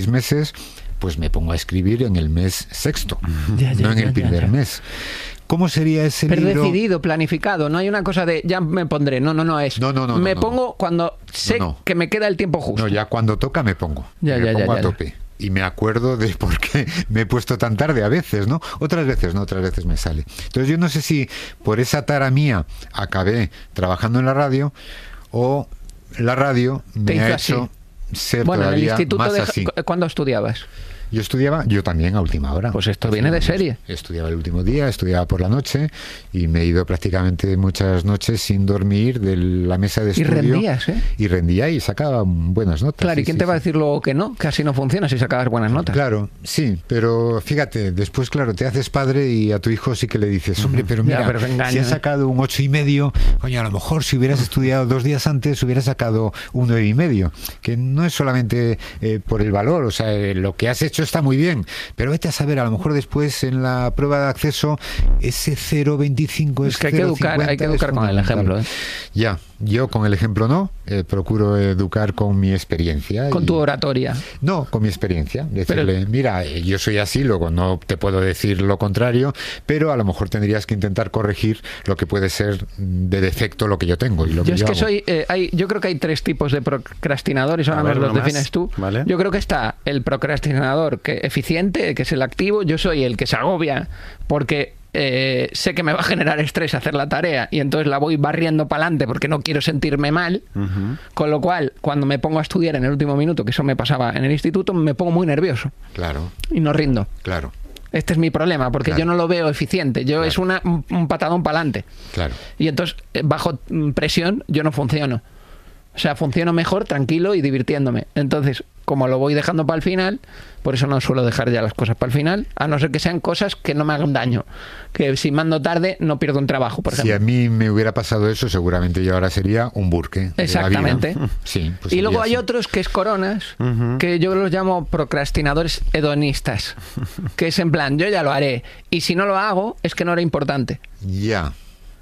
meses, pues me pongo a escribir en el mes sexto, no en el primer mes. ¿Cómo sería ese libro? Pero decidido, planificado, no hay una cosa de ya me pondré, no, me pongo cuando sé que me queda el tiempo justo. No, ya cuando toca me pongo, a tope. Y me acuerdo de por qué me he puesto tan tarde a veces, ¿no? Otras veces me sale. Entonces yo no sé si por esa tara mía acabé trabajando en la radio o la radio me ha hecho ser todavía en el instituto más así. ¿Cuándo estudiabas? Yo también a última hora. Pues esto viene de serie. Estudiaba el último día, estudiaba por la noche y me he ido prácticamente muchas noches sin dormir de la mesa de estudio. Y rendías, ¿eh? Y rendía y sacaba buenas notas. Claro, ¿y quién te va a decir luego que no? Que así no funciona si sacabas buenas notas. Claro, sí, pero fíjate, después, claro, te haces padre y a tu hijo sí que le dices, hombre, pero mira, si has sacado un 8,5, coño, a lo mejor si hubieras estudiado 2 días antes hubieras sacado un 9,5, que no es solamente por el valor, o sea, lo que has hecho está muy bien, pero vete a saber, a lo mejor después en la prueba de acceso ese 0,25 es que hay que educar con el ejemplo, ¿eh? Ya, yo con el ejemplo no, procuro educar con mi experiencia. Con tu oratoria. No, con mi experiencia. Decirle, mira, yo soy así, luego no te puedo decir lo contrario, pero a lo mejor tendrías que intentar corregir lo que puede ser de defecto lo que yo tengo. Y lo que yo hago. Yo creo que hay 3 tipos de procrastinadores, ahora me los defines tú. ¿Vale? Yo creo que está el procrastinador eficiente, que es el activo. Yo soy el que se agobia porque sé que me va a generar estrés hacer la tarea y entonces la voy barriendo para adelante porque no quiero sentirme mal, con lo cual cuando me pongo a estudiar en el último minuto, que eso me pasaba en el instituto, me pongo muy nervioso. Claro. Y no rindo. Claro. Este es mi problema, porque yo no lo veo eficiente. Es un patadón para adelante. Claro. Y entonces, bajo presión, yo no funciono. O sea, funciono mejor, tranquilo y divirtiéndome. Entonces, como lo voy dejando para el final, por eso no suelo dejar ya las cosas para el final, a no ser que sean cosas que no me hagan daño. Que si mando tarde, no pierdo un trabajo, por ejemplo. Si a mí me hubiera pasado eso, seguramente yo ahora sería un burque. Exactamente. Sí, pues y luego hay así. Otros que es coronas, que yo los llamo procrastinadores hedonistas. Que es en plan, yo ya lo haré. Y si no lo hago, es que no era importante. Ya.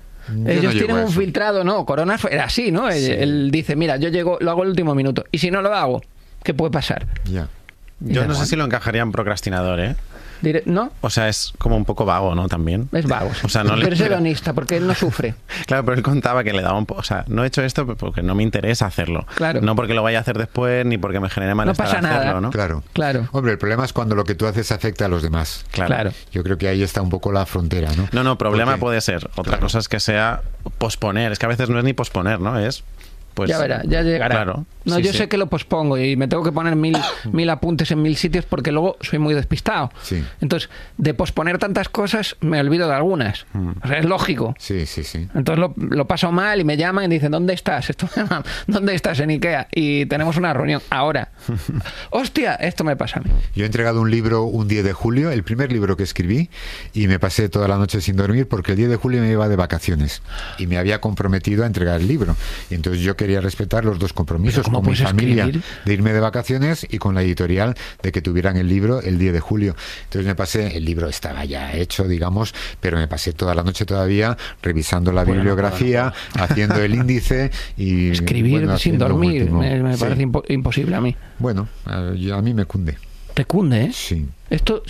Ellos tienen un filtrado, ¿no? Coronas era así, ¿no? Sí. Él dice, mira, yo lo hago el último minuto. Y si no lo hago, ¿qué puede pasar? Ya. Yo no sé si lo encajaría en procrastinador, ¿eh? ¿No? O sea, es como un poco vago, ¿no? También. Es vago. O sea, pero es hedonista, porque él no sufre. Claro, pero él contaba que le daba un poco... O sea, no he hecho esto porque no me interesa hacerlo. Claro. No porque lo vaya a hacer después, ni porque me genere malestar no pasa hacerlo, nada. ¿no? Claro. Hombre, el problema es cuando lo que tú haces afecta a los demás. Claro. Yo creo que ahí está un poco la frontera, ¿no? No, problema puede ser. Otra cosa es que sea posponer. Es que a veces no es ni posponer, ¿no? Es... Pues, ya verá, ya llegará. Claro, no, yo sé que lo pospongo y me tengo que poner mil apuntes en 1000 sitios porque luego soy muy despistado. Sí. Entonces, de posponer tantas cosas, me olvido de algunas. O sea, es lógico. Sí. Entonces lo paso mal y me llaman y dicen, ¿dónde estás? ¿Dónde estás? En Ikea. Y tenemos una reunión ahora. ¡Hostia! Esto me pasa a mí. Yo he entregado un libro un 10 de julio, el primer libro que escribí, y me pasé toda la noche sin dormir porque el 10 de julio me iba de vacaciones y me había comprometido a entregar el libro. Y entonces yo quería respetar los 2 compromisos con mi familia de irme de vacaciones y con la editorial de que tuvieran el libro el 10 de julio. Entonces me pasé, el libro estaba ya hecho, digamos, pero me pasé toda la noche todavía revisando la bibliografía, haciendo el índice y... Escribir sin dormir me parece imposible a mí. Bueno, a mí me cunde. ¿Te cunde, eh? Sí. Esto,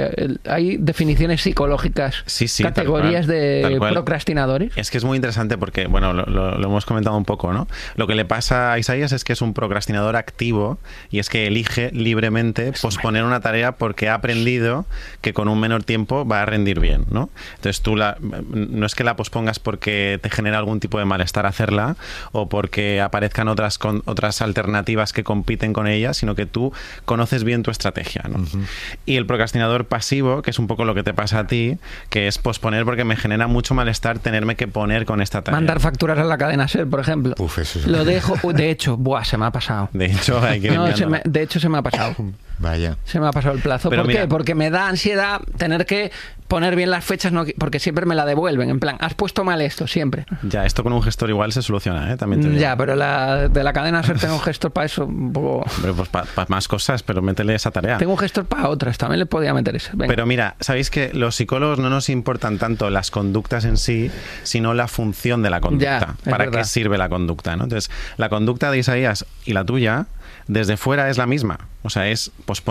hay definiciones psicológicas, categorías de procrastinadores. Es que es muy interesante porque, bueno, lo hemos comentado un poco, ¿no? Lo que le pasa a Isaías es que es un procrastinador activo y es que elige libremente posponer una tarea porque ha aprendido que con un menor tiempo va a rendir bien, ¿no? Entonces tú no es que la pospongas porque te genera algún tipo de malestar hacerla o porque aparezcan otras alternativas que compiten con ella, sino que tú conoces bien tu estrategia, ¿no? Y el procrastinador pasivo, que es un poco lo que te pasa a ti, que es posponer porque me genera mucho malestar tenerme que poner con esta tarea. Mandar facturas a la cadena SER, por ejemplo. Eso es lo dejo, de hecho, se me ha pasado. De hecho, hay que de hecho se me ha pasado. Vaya. Se me ha pasado el plazo. Pero ¿Por mira, qué? Porque me da ansiedad tener que poner bien las fechas, porque siempre me la devuelven. En plan, has puesto mal esto, siempre. Ya, esto con un gestor igual se soluciona, ¿eh? También te digo. Ya, pero de la cadena SER tengo un gestor para eso un poco... Hombre, pues para más cosas, pero métele esa tarea. Tengo un gestor para otras, también le podía meter ese. Venga. Pero mira, sabéis que los psicólogos no nos importan tanto las conductas en sí, sino la función de la conducta. ¿Para qué sirve la conducta, ¿no? Entonces, la conducta de Isaías y la tuya desde fuera es la misma. O sea, es posponer